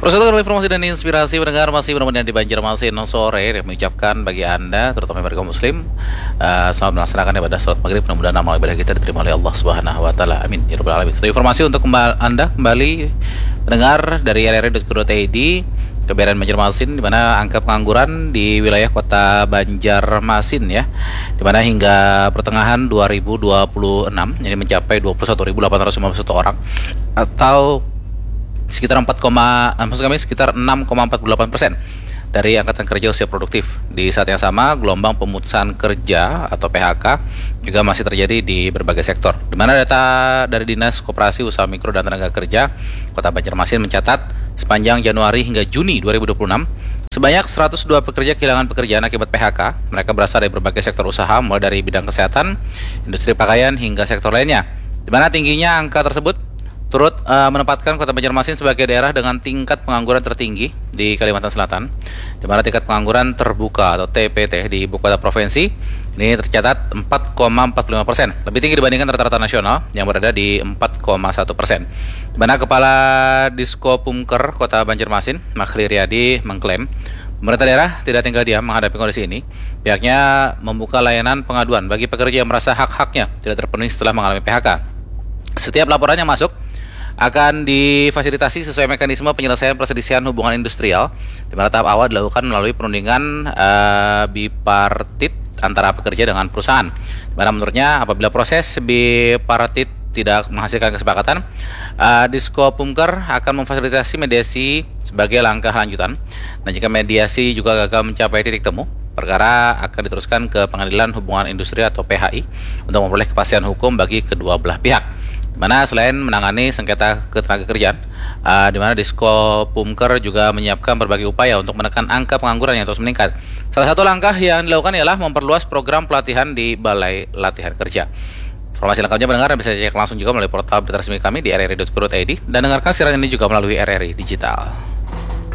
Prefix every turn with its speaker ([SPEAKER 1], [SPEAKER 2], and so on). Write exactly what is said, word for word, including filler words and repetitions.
[SPEAKER 1] Persaudara informasi dan inspirasi mendengar masih benar-benar di Banjarmasin sore yang mengucapkan bagi Anda terutama warga muslim uh, selamat melaksanakan ibadah salat maghrib, mudah-mudahan amal ibadah kita diterima oleh Allah Subhanahu wa taala. Amin ya rabbal alamin. Informasi untuk kembali, Anda kembali mendengar dari r r i dot co dot i d keberadaan Banjarmasin, di mana angka pengangguran di wilayah kota Banjarmasin ya, di mana hingga pertengahan dua ribu dua puluh enam ini mencapai dua puluh satu ribu delapan ratus lima puluh satu orang atau sekitar empat, maksud kami sekitar enam koma empat puluh delapan persen dari angkatan kerja usia produktif. Di saat yang sama, gelombang pemutusan kerja atau P H K juga masih terjadi di berbagai sektor. Di mana data dari Dinas Koperasi Usaha Mikro dan Tenaga Kerja Kota Banjarmasin mencatat sepanjang Januari hingga Juni dua ribu dua puluh enam sebanyak seratus dua pekerja kehilangan pekerjaan akibat P H K. Mereka berasal dari berbagai sektor usaha, mulai dari bidang kesehatan, industri pakaian hingga sektor lainnya. Di mana tingginya angka tersebut turut uh, menempatkan Kota Banjarmasin sebagai daerah dengan tingkat pengangguran tertinggi di Kalimantan Selatan, di mana tingkat pengangguran terbuka atau T P T di ibu kota provinsi ini tercatat empat koma empat puluh lima persen, lebih tinggi dibandingkan rata-rata nasional yang berada di empat koma satu persen. Di mana Kepala Diskopumker Kota Banjarmasin, Makhli Riyadi, mengklaim pemerintah daerah tidak tinggal diam menghadapi kondisi ini. Pihaknya membuka layanan pengaduan bagi pekerja yang merasa hak-haknya tidak terpenuhi setelah mengalami P H K. Setiap laporan yang masuk akan difasilitasi sesuai mekanisme penyelesaian perselisihan hubungan industrial, di mana tahap awal dilakukan melalui perundingan uh, bipartit antara pekerja dengan perusahaan. Di mana menurutnya apabila proses bipartit tidak menghasilkan kesepakatan, uh, Diskopumker akan memfasilitasi mediasi sebagai langkah lanjutan. Dan jika mediasi juga gagal mencapai titik temu, perkara akan diteruskan ke Pengadilan Hubungan Industri atau P H I untuk memperoleh kepastian hukum bagi kedua belah pihak. Dimana selain menangani sengketa ketenagakerjaan, uh, di mana Diskopumker juga menyiapkan berbagai upaya untuk menekan angka pengangguran yang terus meningkat. Salah satu langkah yang dilakukan ialah memperluas program pelatihan di Balai Latihan Kerja. Informasi lengkapnya pendengar bisa cek langsung juga melalui portal berita resmi kami di r r i dot co dot i d dan dengarkan siaran ini juga melalui R R I Digital.